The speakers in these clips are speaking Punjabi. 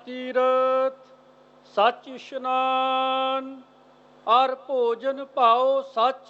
ਤੀਰਥ ਸੱਚ ਇਸ਼ਨਾਨ, ਅਰ ਭੋਜਨ ਭਾਉ ਸੱਚ,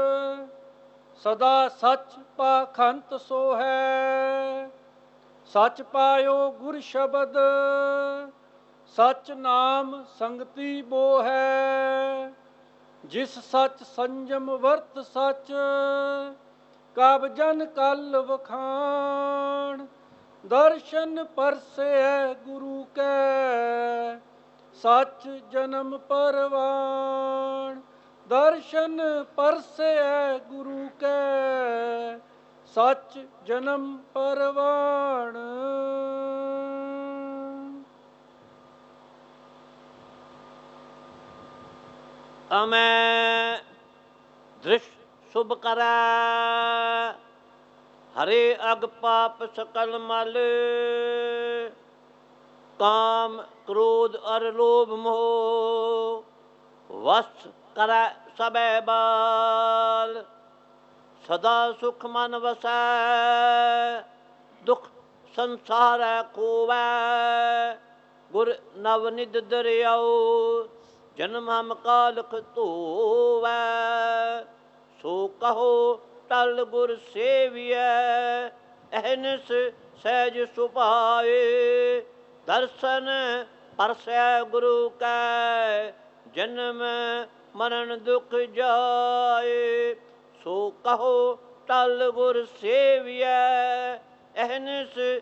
ਸਦਾ ਸੱਚ ਪਾਖੰਤ ਸੋ ਹੈ। ਸੱਚ ਪਾਇਓ ਗੁਰ ਸ਼ਬਦ, ਸੱਚ ਨਾਮ ਸੰਗਤੀ ਬੋ ਹੈ। ਜਿਸ ਸੱਚ ਸੰਜਮ ਵਰਤ ਸੱਚ, ਕਬ ਜਨ ਕਲ ਵਖਾਣ। ਦਰਸ਼ਨ ਪਰਸੈ ਗੁਰੂ ਕੈ, ਸੱਚ ਜਨਮ ਪਰਵਾਣ। ਦਰਸ਼ਨ ਪਰਸੈ ਗੁਰੂ ਕੈ, ਸੱਚ ਜਨਮ ਪਰਵਾਣ। ਅਮੈ ਦ੍ਰਿਸ਼ ਸੁਭ ਕਰੈ, ਹਰੇ ਅਗ ਪਾਪ ਸਕਲ ਮਲ। ਕਾਮ ਕ੍ਰੋਧ ਅਰ ਲੋਭ ਮੋਹ, ਵਸ ਕਰੈ ਸਭੈ ਬਾਲ। ਸਦਾ ਸੁਖ ਮਨ ਵਸੈ, ਦੁਖ ਸੰਸਾਰੈ ਖੋਵੈ। ਗੁਰ ਨਵ ਨਿਧ ਦਰਿਆਉ, ਜਨਮ ਹਮ ਕਾਲਖ ਧੋਵੈ। ਸੋ ਕਹੋ ਟਲ ਗੁਰ ਸੇਵੀਐ, ਅਹਨਿਸ ਸਹਿਜ ਸੁਭਾਏ। ਦਰਸ਼ਨ ਪਰਸੈ ਗੁਰੂ ਕੈ, ਜਨਮ ਮਰਨ ਦੁਖ ਜਾਏ। ਸੋ ਕਹੋ ਟਲ ਗੁਰ ਸੇਵੀਐ, ਅਹਨਿਸ